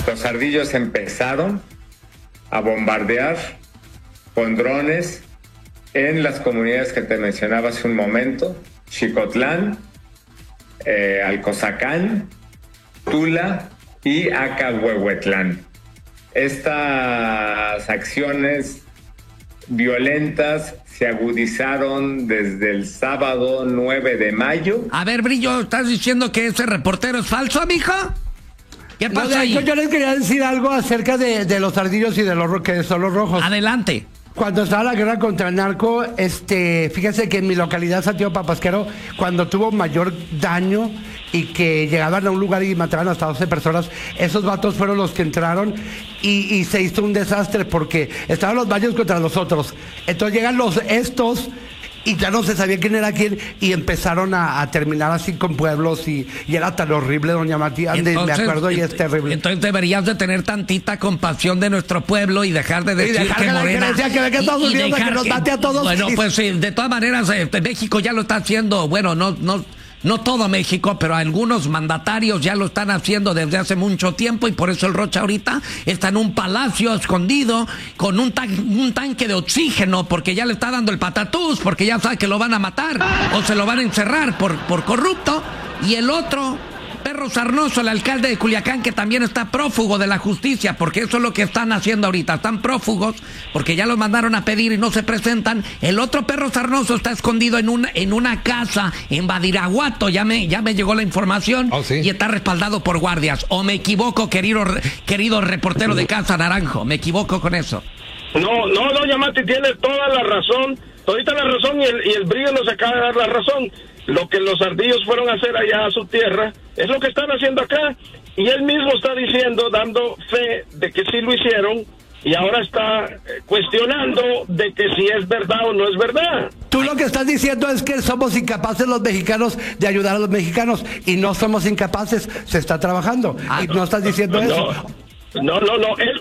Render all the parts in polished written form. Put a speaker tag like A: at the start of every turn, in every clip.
A: los ardillos empezaron a bombardear con drones en las comunidades que te mencionaba hace un momento: Xicotlán, Alcozacán, Tula y Acahuehuetlán. Estas acciones violentas se agudizaron desde el sábado 9 de mayo.
B: A ver, Brillo, ¿estás diciendo que ese reportero es falso, amigo? ¿Qué pasa ahí?
C: Yo les quería decir algo acerca de los ardillos y de los que son los rojos.
B: Adelante.
C: Cuando estaba la guerra contra el narco, fíjese que en mi localidad, Santiago Papasquero, cuando tuvo mayor daño y que llegaban a un lugar y mataban hasta 12 personas, esos vatos fueron los que entraron y se hizo un desastre porque estaban los baños contra los otros. Entonces llegan estos y ya no se sabía quién era quién y empezaron a terminar así con pueblos y era tan horrible, doña Matías, me acuerdo, y es terrible.
B: Entonces deberías de tener tantita compasión de nuestro pueblo y dejar de decir que Morena
C: que Estados Unidos que nos mate a todos.
B: Bueno, pues sí, de todas maneras México ya lo está haciendo. Bueno, no todo México, pero algunos mandatarios ya lo están haciendo desde hace mucho tiempo y por eso el Rocha ahorita está en un palacio escondido con un tanque de oxígeno porque ya le está dando el patatús, porque ya sabe que lo van a matar o se lo van a encerrar por corrupto. Y el otro, Perro Sarnoso, el alcalde de Culiacán, que también está prófugo de la justicia, porque eso es lo que están haciendo ahorita, están prófugos, porque ya los mandaron a pedir y no se presentan. El otro Perro Sarnoso está escondido en una casa en Badiraguato, ya me llegó la información, ¿sí? Y está respaldado por guardias. ¿O me equivoco, querido reportero de Casa Naranjo? ¿Me equivoco con eso?
D: No, doña Mati, tiene toda la razón, todita la razón, y el Brillo nos acaba de dar la razón. Lo que los ardillos fueron a hacer allá a su tierra es lo que están haciendo acá, y él mismo está diciendo, dando fe de que sí lo hicieron, y ahora está cuestionando de que si es verdad o no es verdad.
C: Tú lo que estás diciendo es que somos incapaces los mexicanos de ayudar a los mexicanos, y no somos incapaces, se está trabajando, y no estás diciendo eso.
D: No, el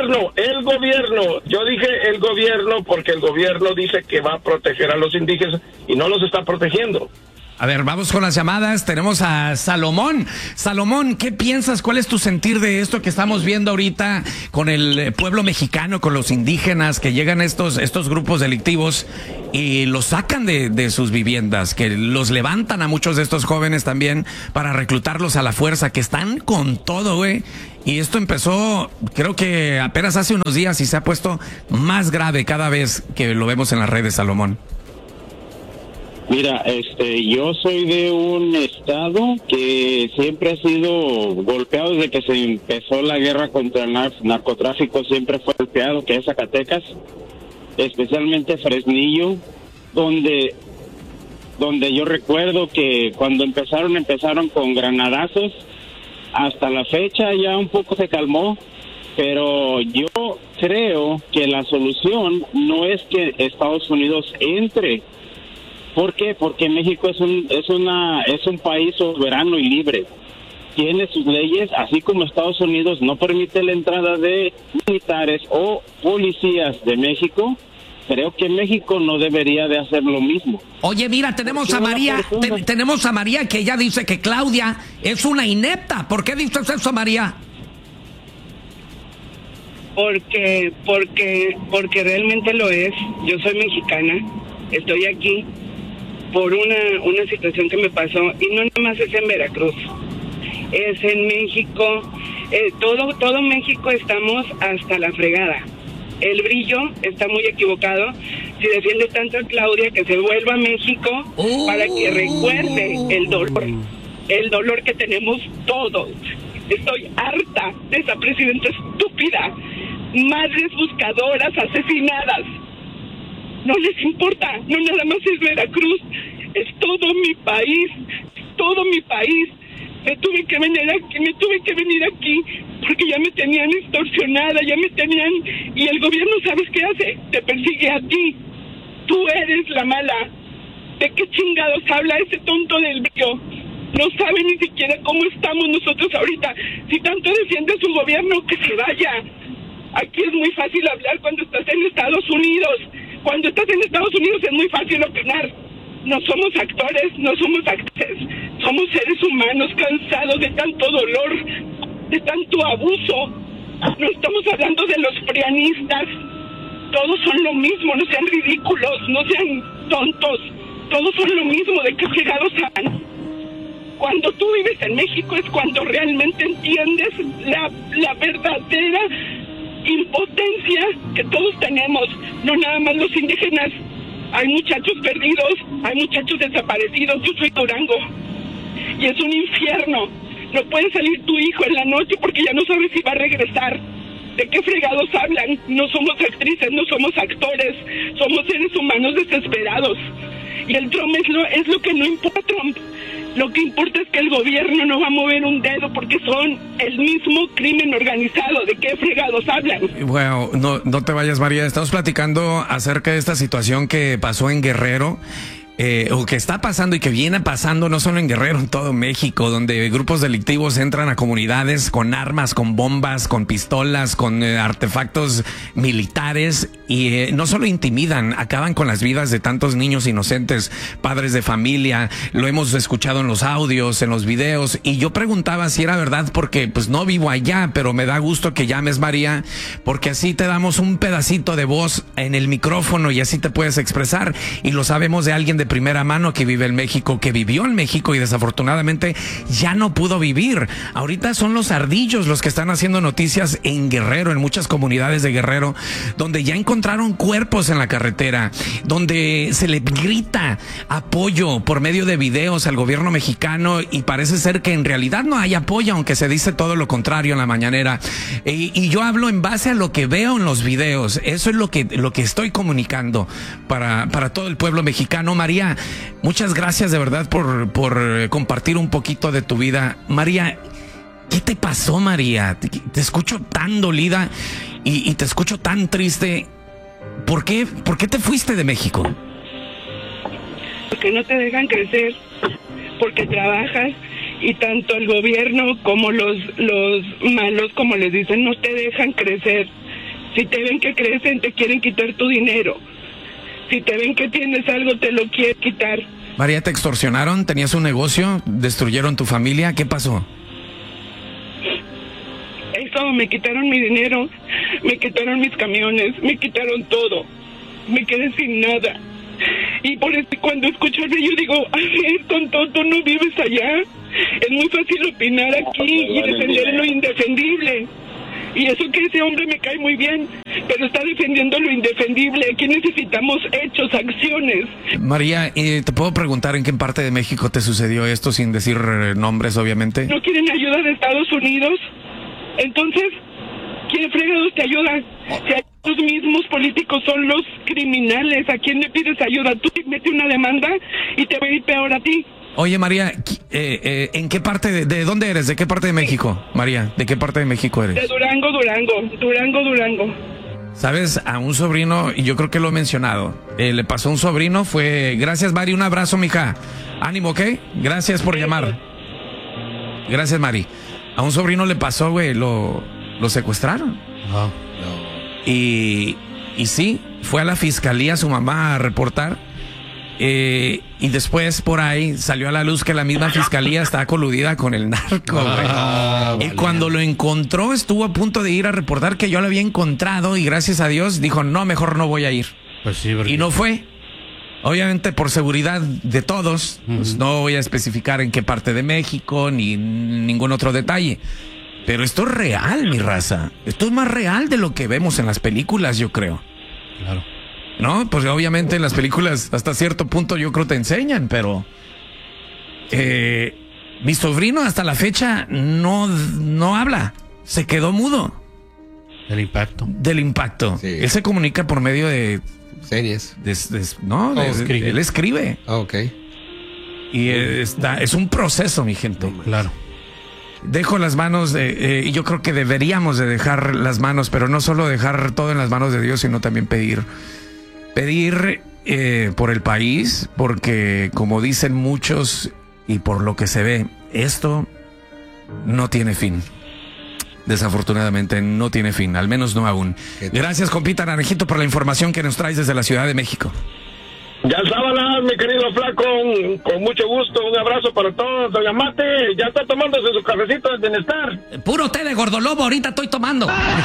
D: gobierno, yo dije el gobierno porque el gobierno dice que va a proteger a los indígenas y no los está protegiendo.
B: A ver, vamos con las llamadas. Tenemos a Salomón. Salomón, ¿qué piensas? ¿Cuál es tu sentir de esto que estamos viendo ahorita con el pueblo mexicano, con los indígenas, que llegan estos grupos delictivos y los sacan de sus viviendas, que los levantan a muchos de estos jóvenes también para reclutarlos a la fuerza, que están con todo, güey? Y esto empezó, creo que apenas hace unos días y se ha puesto más grave cada vez que lo vemos en las redes, Salomón.
E: Mira, yo soy de un estado que siempre ha sido golpeado desde que se empezó la guerra contra el narcotráfico, siempre fue golpeado, que es Zacatecas, especialmente Fresnillo, donde yo recuerdo que cuando empezaron con granadazos. Hasta la fecha ya un poco se calmó, pero yo creo que la solución no es que Estados Unidos entre. ¿Por qué? Porque México es un país soberano y libre. Tiene sus leyes, así como Estados Unidos no permite la entrada de militares o policías de México. Creo que México no debería de hacer lo mismo.
B: Oye, mira, tenemos a María, que ella dice que Claudia es una inepta. ¿Por qué dices eso, María?
F: Porque realmente lo es. Yo soy mexicana, estoy aquí por una situación que me pasó, y no nada más es en Veracruz, es en México, todo México estamos hasta la fregada. El Brillo está muy equivocado si defiende tanto a Claudia, que se vuelva a México para que recuerde el dolor que tenemos todos. Estoy harta de esa presidenta estúpida, madres buscadoras asesinadas. No les importa, no nada más es Veracruz, es todo mi país. Me tuve que venir aquí porque ya me tenían extorsionada, y el gobierno, ¿sabes qué hace? Te persigue a ti. Tú eres la mala. ¿De qué chingados habla ese tonto del Brillo? No sabe ni siquiera cómo estamos nosotros ahorita. Si tanto defiende su gobierno, que se vaya. Aquí es muy fácil hablar cuando estás en Estados Unidos. Cuando estás en Estados Unidos es muy fácil opinar. No somos actores, no somos actores. Somos seres humanos cansados de tanto dolor. de tanto abuso. No estamos hablando de los prianistas. Todos son lo mismo, no sean ridículos, no sean tontos. Todos son lo mismo, ¿de qué fregados hablan? Cuando tú vives en México es cuando realmente entiendes la verdadera impotencia que todos tenemos, no nada más los indígenas. Hay muchachos perdidos, hay muchachos desaparecidos. Yo soy Durango y es un infierno. No puede salir tu hijo en la noche porque ya no sabes si va a regresar. ¿De qué fregados hablan? No somos actrices, no somos actores, somos seres humanos desesperados. Y el Trump es lo que no importa, Trump. Lo que importa es que el gobierno no va a mover un dedo porque son el mismo crimen organizado. ¿De qué fregados hablan?
B: Bueno, no te vayas, María. Estamos platicando acerca de esta situación que pasó en Guerrero. O que está pasando y que viene pasando no solo en Guerrero, en todo México, donde grupos delictivos entran a comunidades con armas, con bombas, con pistolas, con artefactos militares y no solo intimidan, acaban con las vidas de tantos niños inocentes, padres de familia. Lo hemos escuchado en los audios, en los videos, y yo preguntaba si era verdad porque pues no vivo allá, pero me da gusto que llames, María, porque así te damos un pedacito de voz en el micrófono y así te puedes expresar, y lo sabemos de alguien de primera mano que vive en México, que vivió en México y desafortunadamente ya no pudo vivir. Ahorita son los ardillos los que están haciendo noticias en Guerrero, en muchas comunidades de Guerrero, donde ya encontraron cuerpos en la carretera, donde se le grita apoyo por medio de videos al gobierno mexicano y parece ser que en realidad no hay apoyo, aunque se dice todo lo contrario en la mañanera. Y yo hablo en base a lo que veo en los videos. Eso es lo que estoy comunicando para todo el pueblo mexicano. María, muchas gracias de verdad por compartir un poquito de tu vida. María, ¿qué te pasó, María? Te escucho tan dolida y te escucho tan triste. ¿Por qué te fuiste de México?
F: Porque no te dejan crecer, porque trabajas y tanto el gobierno como los malos, como les dicen, no te dejan crecer. Si te ven que crecen, te quieren quitar tu dinero. Si te ven que tienes algo, te lo quieren quitar.
B: María, ¿te extorsionaron? ¿Tenías un negocio? ¿Destruyeron tu familia? ¿Qué pasó?
F: Eso, me quitaron mi dinero, me quitaron mis camiones, me quitaron todo. Me quedé sin nada. Y por eso cuando escucho el yo digo, ay, tonto, tú no vives allá. Es muy fácil opinar aquí y defender lo indefendible. Y eso que ese hombre me cae muy bien, pero está defendiendo lo indefendible. Aquí necesitamos hechos, acciones.
B: María, ¿te puedo preguntar en qué parte de México te sucedió esto sin decir nombres, obviamente?
F: ¿No quieren ayuda de Estados Unidos? Entonces, ¿quién fregados te ayuda? Si los mismos políticos son los criminales, ¿a quién le pides ayuda? Tú te metes una demanda y te va a ir peor a ti.
B: Oye, María, ¿en qué parte de dónde eres? ¿De qué parte de México, María? ¿De qué parte de México eres?
F: De Durango.
B: ¿Sabes? A un sobrino, y yo creo que lo he mencionado, le pasó a un sobrino, gracias, Mari, un abrazo, mija. Ánimo, ¿ok? Gracias por llamar. Gracias, Mari. A un sobrino le pasó, güey, lo secuestraron.
C: No.
B: Y sí, fue a la fiscalía su mamá a reportar. Y después por ahí salió a la luz que la misma fiscalía está coludida con el narco. Y cuando lo encontró estuvo a punto de ir a reportar que yo lo había encontrado y gracias a Dios dijo, no, mejor no voy a ir.
C: Pues sí, porque...
B: Y no fue. Obviamente por seguridad de todos, pues no voy a especificar en qué parte de México ni ningún otro detalle. Pero esto es real, mi raza. Esto es más real de lo que vemos en las películas, yo creo.
C: Claro.
B: No, pues obviamente en las películas hasta cierto punto yo creo te enseñan, pero mi sobrino hasta la fecha no habla, se quedó mudo. Del impacto. Sí. Él se comunica por medio de
G: series.
B: Él escribe.
G: Oh, ok.
B: Y es un proceso, mi gente.
C: Claro.
B: Dejo las manos y yo creo que deberíamos de dejar las manos, pero no solo dejar todo en las manos de Dios, sino también pedir por el país, porque como dicen muchos y por lo que se ve, esto no tiene fin. Desafortunadamente no tiene fin, al menos no aún. Gracias, compita Naranjito, por la información que nos traes desde la Ciudad de México.
D: Ya sábanas, mi querido Flaco, con mucho gusto, un abrazo para todos. Doña Mate, ya está tomándose su cafecito de bienestar.
B: Puro té de gordolobo, ahorita estoy tomando.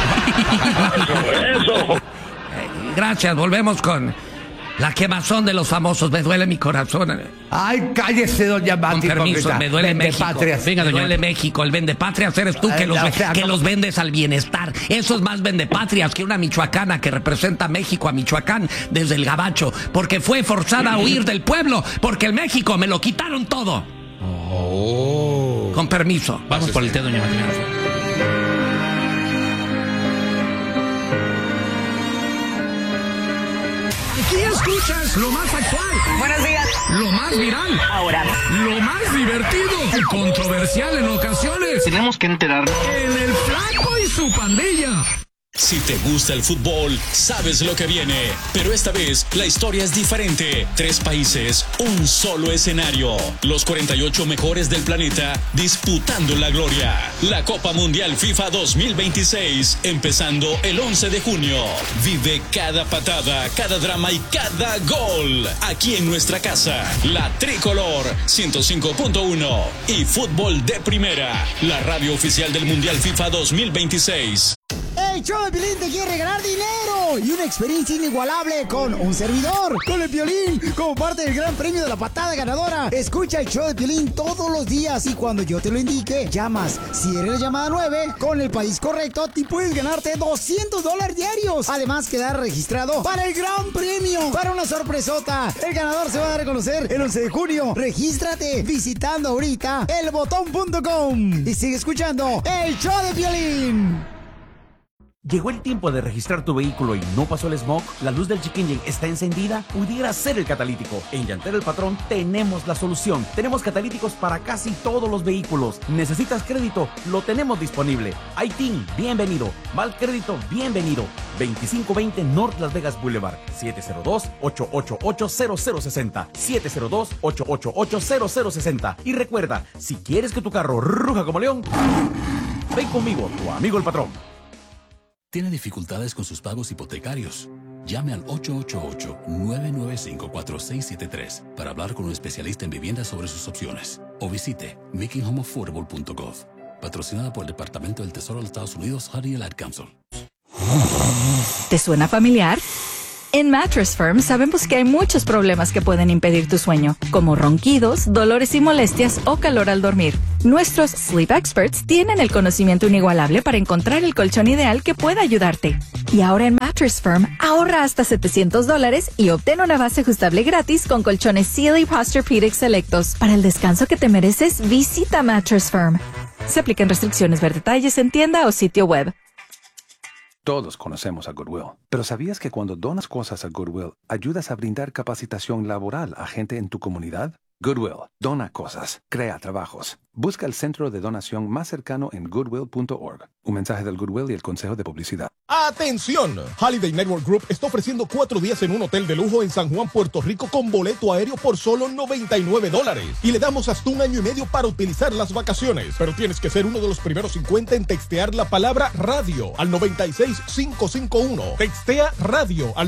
D: Eso.
B: Gracias, volvemos con la quemazón de los famosos. Me duele mi corazón.
C: Ay, cállese, doña Mati.
B: Con permiso,
C: hipócrita.
B: me duele México.
C: Venga,
B: me duele México. El vendepatrias eres tú que los vendes al bienestar. Eso es más vendepatrias que una michoacana que representa a México, a Michoacán, desde el gabacho. Porque fue forzada a huir del pueblo. Porque el México me lo quitaron todo.
G: Oh.
B: Con permiso.
G: Vamos por el té, doña Mati.
B: Aquí escuchas lo más actual.
H: Buenos días.
B: Lo más viral.
H: Ahora.
B: Lo más divertido y controversial en ocasiones.
H: Tenemos que enterarnos.
B: En el Flaco y su pandilla.
I: Si te gusta el fútbol, sabes lo que viene. Pero esta vez la historia es diferente. 3 países, un solo escenario. Los 48 mejores del planeta disputando la gloria. La Copa Mundial FIFA 2026, empezando el 11 de junio. Vive cada patada, cada drama y cada gol. Aquí en nuestra casa, la Tricolor 105.1 y Fútbol de Primera, la radio oficial del Mundial FIFA 2026.
J: El show de Piolín te quiere regalar dinero y una experiencia inigualable con un servidor, con el Piolín, como parte del gran premio de la patada ganadora. Escucha el show de Piolín todos los días y cuando yo te lo indique, llamas. Si eres la llamada 9, con el país correcto, te puedes ganarte $200 diarios. Además, quedar registrado para el gran premio, para una sorpresota. El ganador se va a dar a conocer el 11 de junio. Regístrate visitando ahorita elbotón.com y sigue escuchando el show de Piolín.
K: ¿Llegó el tiempo de registrar tu vehículo y no pasó el smog? ¿La luz del check engine está encendida? Pudiera ser el catalítico. En Llantero El Patrón tenemos la solución. Tenemos catalíticos para casi todos los vehículos. ¿Necesitas crédito? Lo tenemos disponible. ITIN, bienvenido. Mal crédito, bienvenido. 2520 North Las Vegas Boulevard. 702-888-0060. 702-888-0060. Y recuerda, si quieres que tu carro ruja como león, ven conmigo, tu amigo el patrón.
L: ¿Tiene dificultades con sus pagos hipotecarios? Llame al 888-995-4673 para hablar con un especialista en vivienda sobre sus opciones. O visite makinghomeaffordable.gov. Patrocinada por el Departamento del Tesoro de los Estados Unidos, HUD y el Ad Council.
M: ¿Te suena familiar? En Mattress Firm sabemos que hay muchos problemas que pueden impedir tu sueño, como ronquidos, dolores y molestias o calor al dormir. Nuestros Sleep Experts tienen el conocimiento inigualable para encontrar el colchón ideal que pueda ayudarte. Y ahora en Mattress Firm, ahorra hasta $700 y obtén una base ajustable gratis con colchones Sealy Posturepedic selectos. Para el descanso que te mereces, visita Mattress Firm. Se aplican restricciones, ver detalles en tienda o sitio web.
N: Todos conocemos a Goodwill, pero ¿sabías que cuando donas cosas a Goodwill, ayudas a brindar capacitación laboral a gente en tu comunidad? Goodwill, dona cosas, crea trabajos. Busca el centro de donación más cercano en goodwill.org. Un mensaje del Goodwill y el Consejo de Publicidad.
O: ¡Atención! Holiday Network Group está ofreciendo 4 días en un hotel de lujo en San Juan, Puerto Rico con boleto aéreo por solo $99. Y le damos hasta 1 año y medio para utilizar las vacaciones. Pero tienes que ser uno de los primeros 50 en textear la palabra radio al 96551. Textea radio al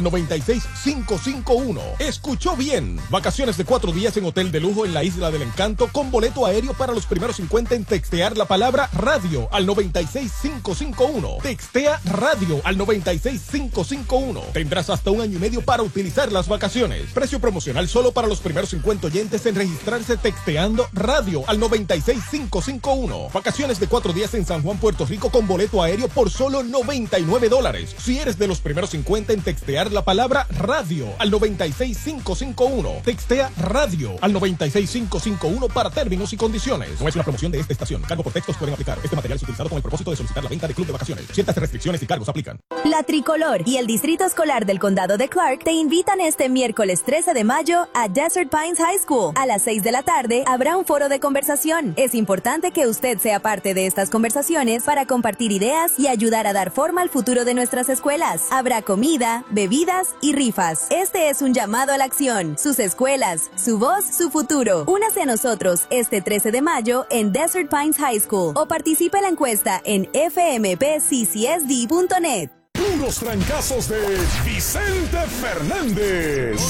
O: 96551. Escuchó bien. Vacaciones de 4 días en hotel de lujo en la Isla del Encanto con boleto aéreo para los primeros 50 en textear la palabra radio al 96551. Textea radio al 96551. Tendrás hasta 1 año y medio para utilizar las vacaciones. Precio promocional solo para los primeros 50 oyentes en registrarse texteando radio al 96551. Vacaciones de 4 días en San Juan, Puerto Rico con boleto aéreo por solo $99. Si eres de los primeros 50 en textear la palabra radio al 96551. Textea radio al 96551 para términos y condiciones. No es una promoción de esta estación. Cargo por textos pueden aplicar. Este material es utilizado con el propósito de solicitar la venta de club de vacaciones. Ciertas restricciones y cargos aplican.
P: La Tricolor y el Distrito Escolar del Condado de Clark te invitan este miércoles 13 de mayo a Desert Pines High School. A las 6 de la tarde habrá un foro de conversación. Es importante que usted sea parte de estas conversaciones para compartir ideas y ayudar a dar forma al futuro de nuestras escuelas. Habrá comida, bebidas y rifas. Este es un llamado a la acción. Sus escuelas, su voz, su futuro. Únase a nosotros este 13 de mayo en Desert Pines High School o participe en la encuesta en fmpccsd.net.
Q: Puros trancazos de Vicente Fernández.